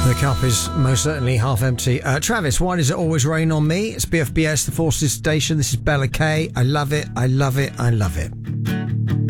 The cup is most certainly half empty. Travis, why does it always rain on me? It's BFBS, the Forces Station. This is Bella K. I love it. I love it. I love it.